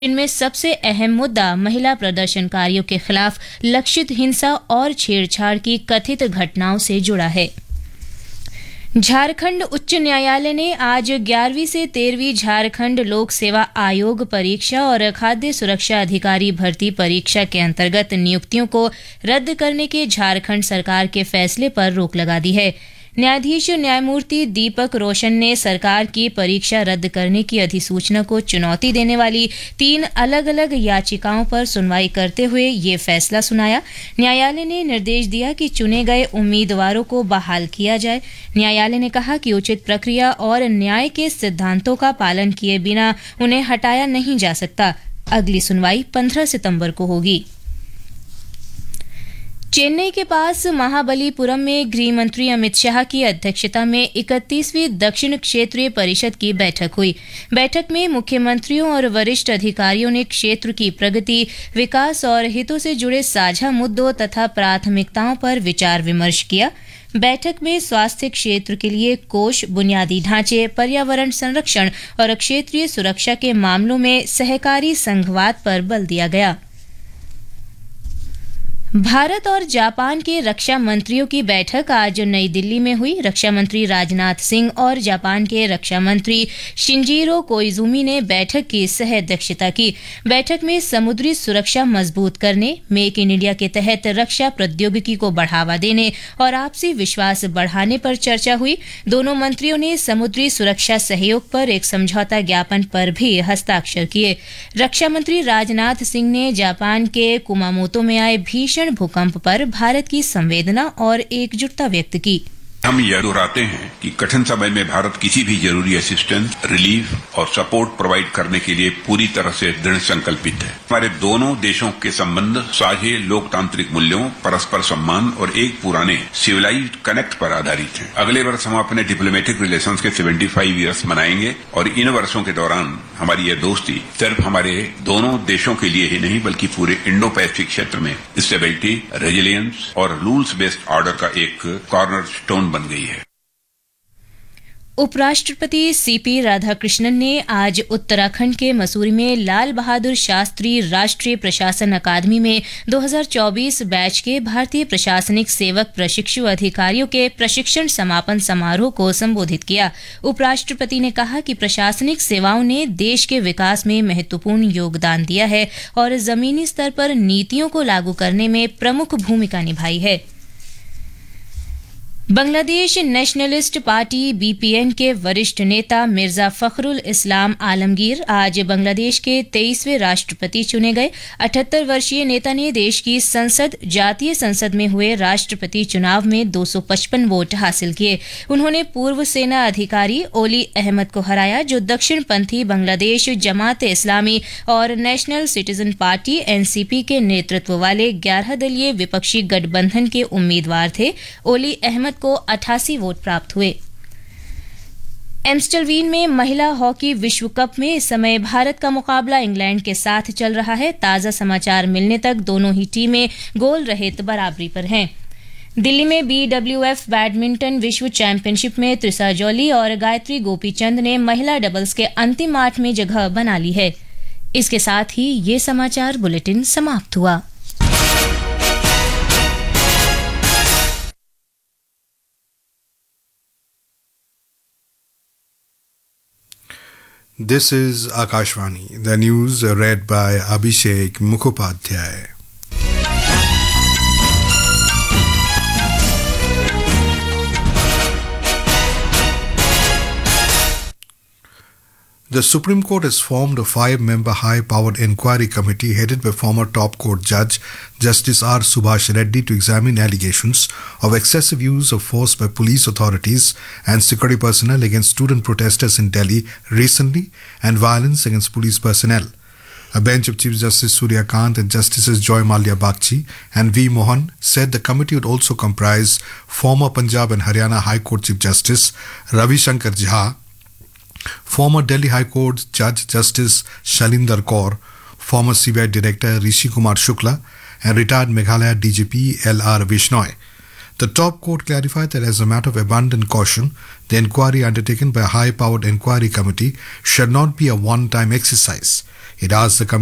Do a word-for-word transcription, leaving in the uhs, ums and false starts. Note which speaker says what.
Speaker 1: इनमें सबसे अहम मुद्दा महिला प्रदर्शनकारियों के खिलाफ लक्षित हिंसा और छेड़छाड़ की कथित घटनाओं से जुड़ा है। झारखंड उच्च न्यायालय ने आज ग्यारहवीं से तेरहवीं झारखंड लोक सेवा आयोग परीक्षा और खाद्य सुरक्षा अधिकारी भर्ती परीक्षा के अंतर्गत नियुक्तियों को रद्द करने के झारखंड सरकार के फैसले पर रोक लगा दी है। न्यायाधीश न्यायमूर्ति दीपक रोशन ने सरकार की परीक्षा रद्द करने की अधिसूचना को चुनौती देने वाली तीन अलग अलग याचिकाओं पर सुनवाई करते हुए ये फैसला सुनाया। न्यायालय ने निर्देश दिया कि चुने गए उम्मीदवारों को बहाल किया जाए। न्यायालय ने कहा कि उचित प्रक्रिया और न्याय के सिद्धांतों का पालन किए बिना उन्हें हटाया नहीं जा सकता। अगली सुनवाई पंद्रह सितंबर को होगी। चेन्नई के पास महाबलीपुरम में गृह मंत्री अमित शाह की अध्यक्षता में इकतीसवीं दक्षिण क्षेत्रीय परिषद की बैठक हुई। बैठक में मुख्यमंत्रियों और वरिष्ठ अधिकारियों ने क्षेत्र की प्रगति, विकास और हितों से जुड़े साझा मुद्दों तथा प्राथमिकताओं पर विचार विमर्श किया। बैठक में स्वास्थ्य क्षेत्र के लिए कोष, बुनियादी ढांचे, पर्यावरण संरक्षण और क्षेत्रीय सुरक्षा के मामलों में सहकारी संघवाद पर बल दिया गया। भारत और जापान के रक्षा मंत्रियों की बैठक आज नई दिल्ली में हुई। रक्षा मंत्री राजनाथ सिंह और जापान के रक्षा मंत्री शिंजीरो कोइजुमी ने बैठक की सह अध्यक्षता की। बैठक में समुद्री सुरक्षा मजबूत करने, मेक इन इंडिया के तहत रक्षा प्रौद्योगिकी को बढ़ावा देने और आपसी विश्वास बढ़ाने पर चर्चा हुई। दोनों मंत्रियों ने समुद्री सुरक्षा सहयोग पर एक समझौता ज्ञापन पर भी हस्ताक्षर किए। रक्षा मंत्री राजनाथ सिंह ने जापान के कुमामोतो में आए भीषण भूकंप पर भारत की संवेदना और एकजुटता व्यक्त की।
Speaker 2: हम यह दोहराते हैं कि कठिन समय में भारत किसी भी जरूरी असिस्टेंस, रिलीफ और सपोर्ट प्रोवाइड करने के लिए पूरी तरह से दृढ़ संकल्पित है। हमारे दोनों देशों के संबंध साझे लोकतांत्रिक मूल्यों, परस्पर सम्मान और एक पुराने सिविलाइज्ड कनेक्ट पर आधारित हैं। अगले वर्ष हम अपने डिप्लोमेटिक रिलेशंस के पचहत्तर इयर्स मनाएंगे और इन वर्षों के दौरान हमारी यह दोस्ती सिर्फ हमारे दोनों देशों के लिए ही नहीं बल्कि पूरे इंडो पैसिफिक क्षेत्र में स्टेबिलिटी, रेजिलियंस और रूल्स बेस्ड ऑर्डर का एक कॉर्नर स्टोन बन गई है।
Speaker 1: उपराष्ट्रपति सीपी राधाकृष्णन ने आज उत्तराखंड के मसूरी में लाल बहादुर शास्त्री राष्ट्रीय प्रशासन अकादमी में दो हज़ार चौबीस बैच के भारतीय प्रशासनिक सेवक प्रशिक्षु अधिकारियों के प्रशिक्षण समापन समारोह को संबोधित किया। उपराष्ट्रपति ने कहा कि प्रशासनिक सेवाओं ने देश के विकास में महत्वपूर्ण योगदान दिया है और जमीनी स्तर पर नीतियों को लागू करने में प्रमुख भूमिका निभाई है। बांग्लादेश नेशनलिस्ट पार्टी बीपीएन के वरिष्ठ नेता मिर्जा फखरुल इस्लाम आलमगीर आज बांग्लादेश के तेईसवें राष्ट्रपति चुने गए। अठहत्तर वर्षीय नेता ने देश की संसद जातीय संसद में हुए राष्ट्रपति चुनाव में दो सौ पचपन वोट हासिल किए। उन्होंने पूर्व सेना अधिकारी ओली अहमद को हराया, जो दक्षिणपंथी बांग्लादेश जमात इस्लामी और नेशनल सिटीजन पार्टी एनसीपी के नेतृत्व वाले ग्यारह दलीय विपक्षी गठबंधन के उम्मीदवार थे। ओली अहमद को अठासी वोट प्राप्त हुए। एम्स्टलवीन में महिला हॉकी विश्व कप में इस समय भारत का मुकाबला इंग्लैंड के साथ चल रहा है। ताजा समाचार मिलने तक दोनों ही टीमें गोल रहित बराबरी पर हैं। दिल्ली में बीडब्ल्यूएफ बैडमिंटन विश्व चैंपियनशिप में त्रिसा जॉली और गायत्री गोपीचंद ने महिला डबल्स के अंतिम आठ में जगह बना ली है। इसके साथ ही ये समाचार बुलेटिन समाप्त हुआ।
Speaker 3: This is Akashvani. The news read by Abhishek Mukhopadhyay. The Supreme Court has formed a five-member high-powered inquiry committee headed by former top court judge Justice R. Subhash Reddy to examine allegations of excessive use of force by police authorities and security personnel against student protesters in Delhi recently and violence against police personnel. A bench of Chief Justice Surya Kant and Justices Joy Malia Bagchi and V. Mohan said the committee would also comprise former Punjab and Haryana High Court Chief Justice Ravi Shankar Jha, former Delhi High Court Judge Justice Shalinder Kaur, former C B I Director Rishi Kumar Shukla, and retired Meghalaya D G P L R Vishnoi. The top court clarified that as a matter of abundant caution, the inquiry undertaken by a high-powered inquiry committee should not be a one-time exercise. It asked the committee